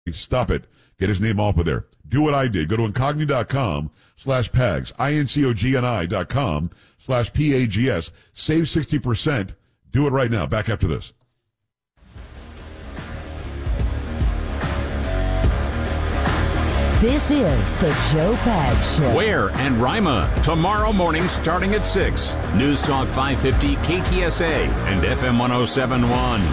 Stop it. Get his name off of there. Do what I did. Go to incogni.com/PAGS, incogni.com/PAGS. Save 60%. Do it right now. Back after this. This is the Joe Pags Show. Ware and Rima, tomorrow morning starting at 6. News Talk 550 KTSA and FM 107.1.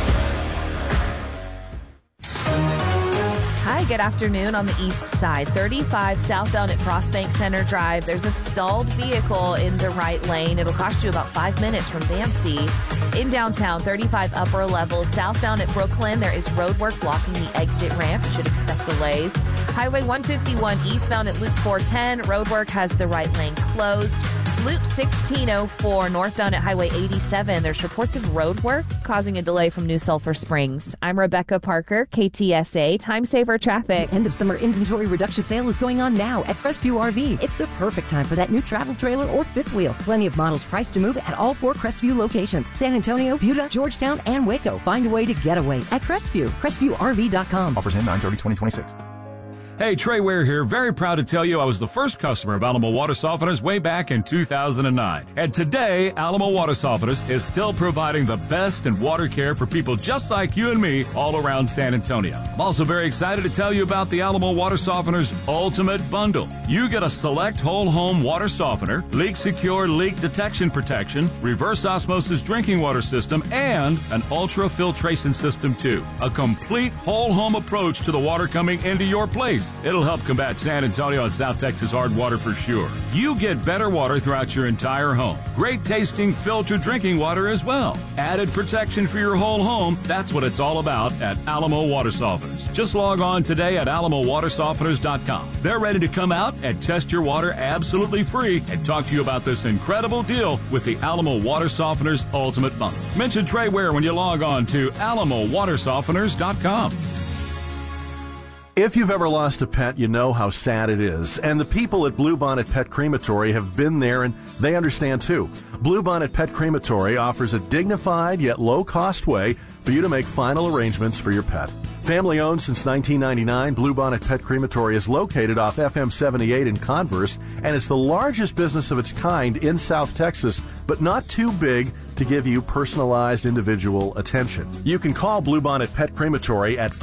Hi, good afternoon on the east side. 35 southbound at Frostbank Center Drive. There's a stalled vehicle in the right lane. It'll cost you about 5 minutes from Bamsey. In downtown, 35 upper level. Southbound at Brooklyn, there is road work blocking the exit ramp. You should expect delays. Highway 151 eastbound at Loop 410. Road work has the right lane closed. Loop 1604 northbound at Highway 87. There's reports of road work causing a delay from New Sulphur Springs. I'm Rebecca Parker, KTSA Time Saver Traffic. End of summer inventory reduction sale is going on now at Crestview RV. It's the perfect time for that new travel trailer or fifth wheel. Plenty of models priced to move at all 4 Crestview locations: San Antonio, Buda, Georgetown, and Waco. Find a way to get away at Crestview. CrestviewRV.com. Offers end 9/30/2026. Hey, Trey Ware here. Very proud to tell you I was the first customer of Alamo Water Softeners way back in 2009. And today, Alamo Water Softeners is still providing the best in water care for people just like you and me all around San Antonio. I'm also very excited to tell you about the Alamo Water Softeners Ultimate Bundle. You get a select whole home water softener, leak secure leak detection protection, reverse osmosis drinking water system, and an ultra filtration system too. A complete whole home approach to the water coming into your place. It'll help combat San Antonio and South Texas hard water for sure. You get better water throughout your entire home. Great tasting filtered drinking water as well. Added protection for your whole home. That's what it's all about at Alamo Water Softeners. Just log on today at alamowatersofteners.com. They're ready to come out and test your water absolutely free and talk to you about this incredible deal with the Alamo Water Softeners Ultimate Bundle. Mention Trey Ware when you log on to alamowatersofteners.com. If you've ever lost a pet, you know how sad it is. And the people at Bluebonnet Pet Crematory have been there, and they understand too. Bluebonnet Pet Crematory offers a dignified yet low-cost way for you to make final arrangements for your pet. Family owned since 1999, Bluebonnet Pet Crematory is located off FM 78 in Converse, and it's the largest business of its kind in South Texas, but not too big to give you personalized individual attention. You can call Bluebonnet Pet Crematory at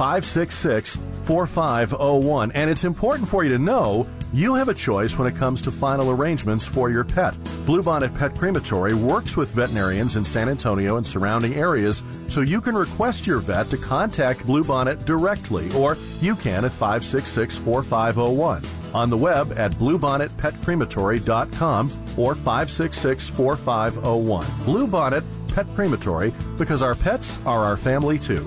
566-4501, and it's important for you to know you have a choice when it comes to final arrangements for your pet. Bluebonnet Pet Crematory works with veterinarians in San Antonio and surrounding areas, so you can request your vet to contact Bluebonnet directly, or you can at 566-4501. On the web at bluebonnetpetcrematory.com or 566-4501. Bluebonnet Pet Crematory, because our pets are our family too.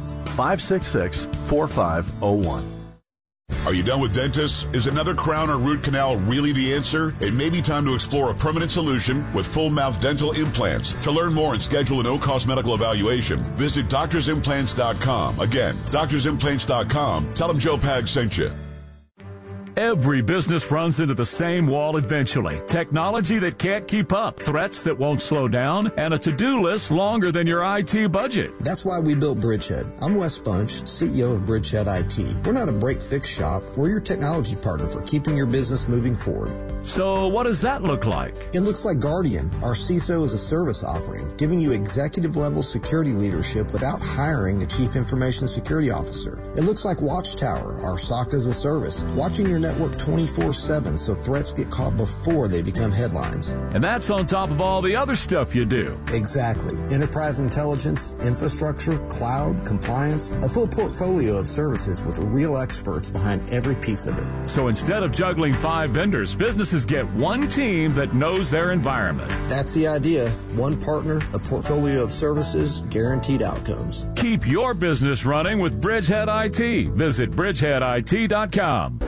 566-4501. Are you done with dentists? Is another crown or root canal really the answer? It may be time to explore a permanent solution with full mouth dental implants. To learn more and schedule a no-cost medical evaluation, visit doctorsimplants.com. Again, doctorsimplants.com. Tell them Joe Pags sent you. Every business runs into the same wall eventually. Technology that can't keep up, threats that won't slow down, and a to-do list longer than your IT budget. That's why we built Bridgehead. I'm Wes Bunch, CEO of Bridgehead IT. We're not a break-fix shop. We're your technology partner for keeping your business moving forward. So what does that look like? It looks like Guardian, our CISO as a service offering, giving you executive-level security leadership without hiring a chief information security officer. It looks like Watchtower, our SOC as a service, watching your network 24/7 so threats get caught before they become headlines. And that's on top of all the other stuff you do. Exactly. Enterprise intelligence, infrastructure, cloud, compliance, a full portfolio of services with real experts behind every piece of it. So instead of juggling 5 vendors, businesses get one team that knows their environment. That's the idea. One partner, a portfolio of services, guaranteed outcomes. Keep your business running with Bridgehead IT. Visit bridgeheadit.com.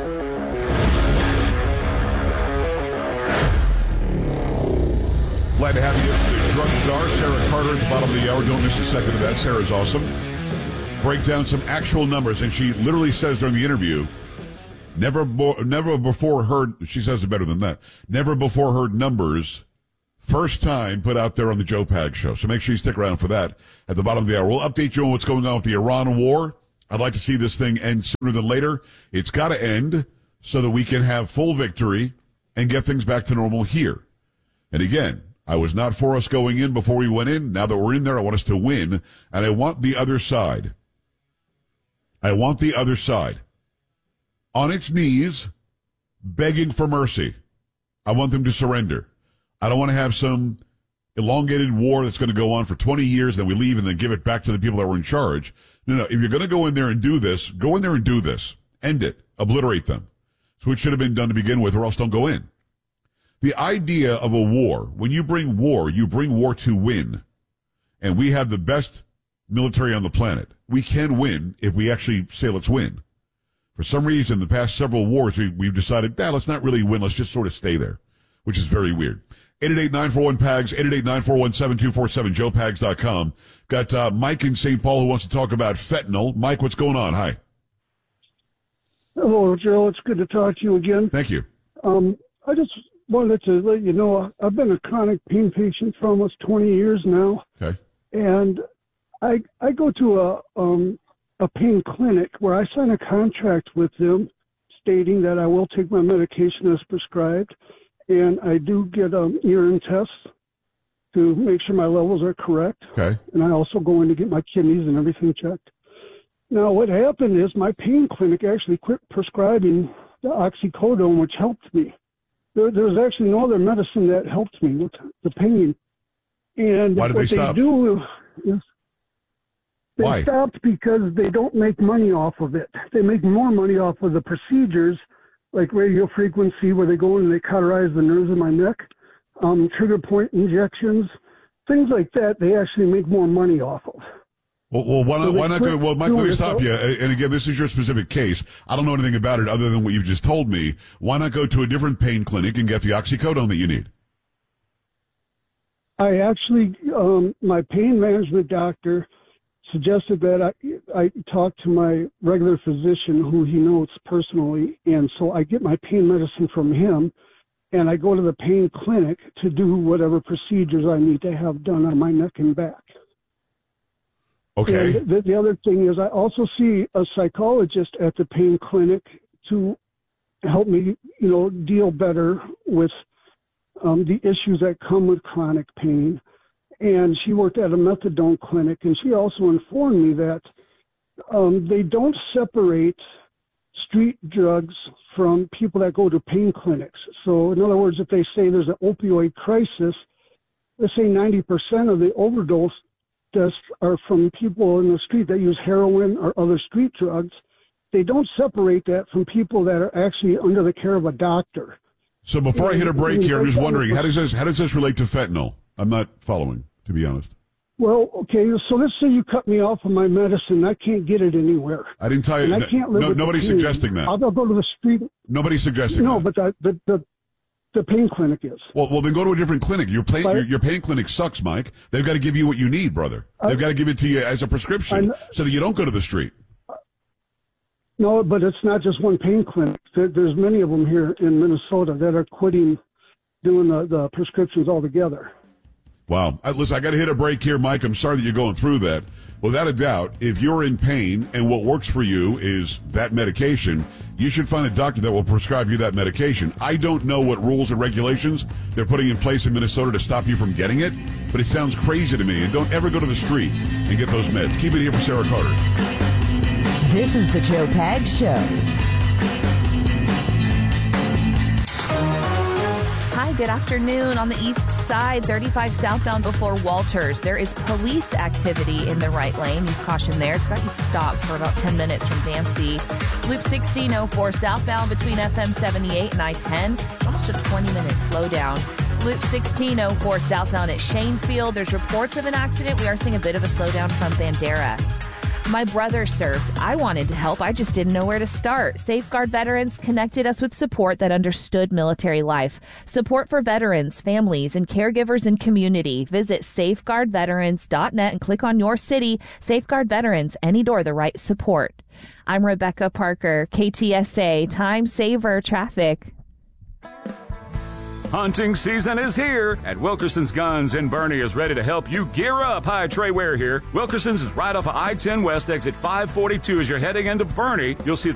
Glad to have you. The drug czar, Sarah Carter, at the bottom of the hour. Don't miss a second of that. Sarah's awesome. Break down some actual numbers, and she literally says during the interview, never before heard, she says it better than that, never before heard numbers, first time put out there on the Joe Pags Show. So make sure you stick around for that at the bottom of the hour. We'll update you on what's going on with the Iran war I'd like to see this thing end sooner than later. It's got to end so that we can have full victory and get things back to normal here. And again, I was not for us going in before we went in. Now that we're in there, I want us to win, and I want the other side. I want the other side on its knees, begging for mercy. I want them to surrender. I don't want to have some elongated war that's going to go on for 20 years, then we leave and then give it back to the people that were in charge. No, if you're going to go in there and do this, go in there and do this. End it. Obliterate them. So it should have been done to begin with, or else don't go in. The idea of a war, when you bring war to win. And we have the best military on the planet. We can win if we actually say let's win. For some reason, the past several wars, we've decided, let's not really win. Let's just sort of stay there, which is very weird. 888-941-PAGS, 888-941-7247, joepags.com. Got Mike in St. Paul who wants to talk about fentanyl. Mike, what's going on? Hi. Hello, Joe. It's good to talk to you again. Thank you. I just wanted to let you know I've been a chronic pain patient for almost 20 years now. Okay. And I go to a pain clinic where I sign a contract with them stating that I will take my medication as prescribed. And I do get urine tests to make sure my levels are correct. Okay. And I also go in to get my kidneys and everything checked. Now, what happened is my pain clinic actually quit prescribing the oxycodone, which helped me. There's actually no other medicine that helped me with the pain. And why did what they stop? do is Why? they stopped because they don't make money off of it. They make more money off of the procedures like radio frequency, where they go in and they cauterize the nerves in my neck, trigger point injections, things like that. They actually make more money off of. Well, why not go? Well, Mike, let me stop you. And again, this is your specific case. I don't know anything about it other than what you've just told me. Why not go to a different pain clinic and get the oxycodone that you need? I actually, my pain management doctor suggested that I talk to my regular physician who he knows personally, and so I get my pain medicine from him, and I go to the pain clinic to do whatever procedures I need to have done on my neck and back. Okay. And the other thing is I also see a psychologist at the pain clinic to help me, deal better with the issues that come with chronic pain. And she worked at a methadone clinic, and she also informed me that they don't separate street drugs from people that go to pain clinics. So, in other words, if they say there's an opioid crisis, let's say 90% of the overdose deaths are from people in the street that use heroin or other street drugs. They don't separate that from people that are actually under the care of a doctor. So before I hit a break here, I'm just wondering, how does this relate to fentanyl? I'm not following, to be honest. Well, okay, so let's say you cut me off of my medicine. I can't get it anywhere. I didn't tell you. I can't live with nobody's suggesting that. I'll go to the street. Nobody's suggesting that. No, but the pain clinic is. Well, then go to a different clinic. Your pain clinic sucks, Mike. They've got to give you what you need, brother. They've got to give it to you as a prescription so that you don't go to the street. No, but it's not just one pain clinic. There's many of them here in Minnesota that are quitting doing the prescriptions altogether. Wow. Listen, I got to hit a break here, Mike. I'm sorry that you're going through that. Without a doubt, if you're in pain and what works for you is that medication, you should find a doctor that will prescribe you that medication. I don't know what rules and regulations they're putting in place in Minnesota to stop you from getting it, but it sounds crazy to me. And don't ever go to the street and get those meds. Keep it here for Sarah Carter. This is the Joe Pags Show. Hi, good afternoon. On the east side, 35 southbound before Walters, there is police activity in the right lane. Use caution there. It's got you stopped for about 10 minutes from Dempsey. Loop 1604 southbound between FM 78 and I-10. Almost a 20-minute slowdown. Loop 1604 southbound at Shanefield. There's reports of an accident. We are seeing a bit of a slowdown from Bandera. My brother served. I wanted to help. I just didn't know where to start. Safeguard Veterans connected us with support that understood military life. Support for veterans, families, and caregivers and community. Visit safeguardveterans.net and click on your city. Safeguard Veterans, any door, the right support. I'm Rebecca Parker, KTSA, Time Saver Traffic. Hunting season is here, and Wilkerson's Guns in Bernie is ready to help you gear up. Hi, Trey Ware here. Wilkerson's is right off of I-10 West, exit 542. As you're heading into Bernie, you'll see